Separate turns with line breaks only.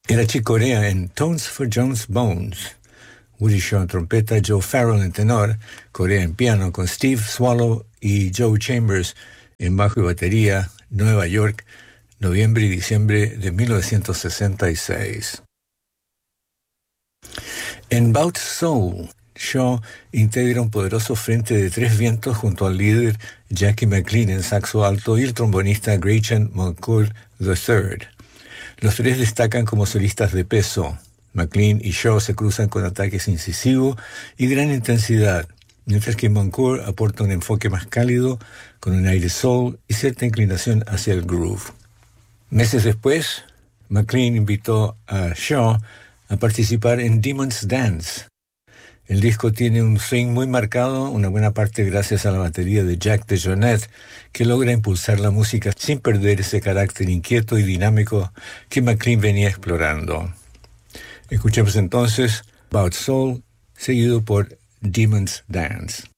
Era Chick Corea en Tones for Jones Bones. Woody Shaw en trompeta, Joe Farrell en tenor, Corea en piano, con Steve Swallow y Joe Chambers en bajo y batería, Nueva York, noviembre y diciembre de 1966. En Bout Soul, Shaw integra un poderoso frente de tres vientos junto al líder Jackie McLean en saxo alto y el trombonista Gretchen Moncourt III. Los tres destacan como solistas de peso. McLean y Shaw se cruzan con ataques incisivos y gran intensidad, mientras que Moncourt aporta un enfoque más cálido, con un aire soul y cierta inclinación hacia el groove. Meses después, McLean invitó a Shaw a participar en Demon's Dance. El disco tiene un swing muy marcado, una buena parte gracias a la batería de Jack DeJohnette, que logra impulsar la música sin perder ese carácter inquieto y dinámico que McLean venía explorando. Escuchemos entonces Bout Soul, seguido por Demon's Dance.